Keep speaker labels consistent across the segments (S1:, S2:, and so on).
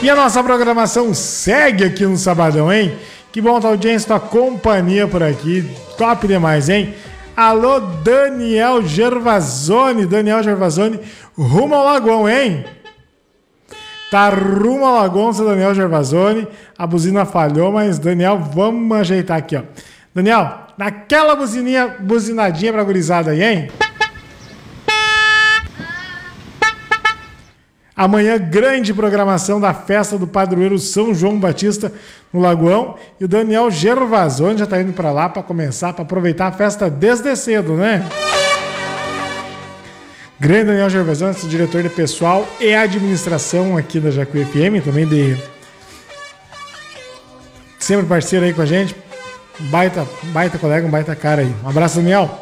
S1: E a nossa programação segue aqui no Sabadão, hein? Que bom tua audiência, tua companhia por aqui. Top demais, hein? Alô, Daniel Gervasoni, rumo ao Lagoão, hein? Tá rumo ao Lagoão, seu Daniel Gervasoni. A buzina falhou, mas, Daniel, vamos ajeitar aqui, ó. Daniel, naquela buzinadinha pra gurizada aí, hein? Amanhã, grande programação da festa do padroeiro São João Batista no Lagoão. E o Daniel Gervasoni já tá indo pra lá pra começar, pra aproveitar a festa desde cedo, né? Grande Daniel Gervasoni, diretor de pessoal e administração aqui da Jacuí FM, também sempre parceiro aí com a gente. Baita colega, um baita cara aí. Um abraço, Daniel.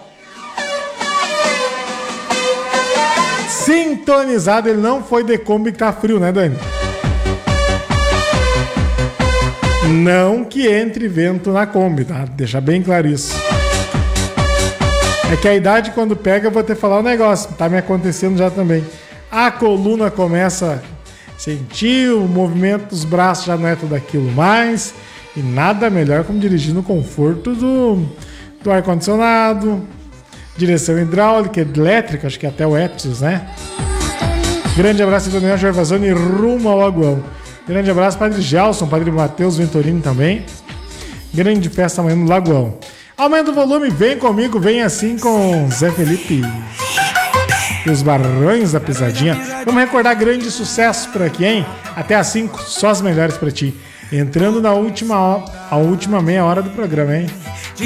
S1: Sintonizado, ele não foi de Kombi que tá frio, né, Dani? Não que entre vento na Kombi, tá? Deixa bem claro isso. É que a idade, quando pega, eu vou ter que falar um negócio. Tá me acontecendo já também. A coluna começa a sentir, o movimento dos braços já não é tudo aquilo mais. E nada melhor como dirigir no conforto do ar-condicionado, direção hidráulica, elétrica, acho que até o Epsis, né? Grande abraço do Daniel Gervasoni, rumo ao Lagoão. Grande abraço, Padre Gelson, Padre Matheus Ventorini também. Grande festa amanhã no Lagoão. Aumenta o volume, vem comigo, vem assim com Zé Felipe e os Barões da Pisadinha. Vamos recordar grandes sucessos por aqui, hein? Até às 5, só as melhores pra ti. Entrando na última meia hora do programa, hein?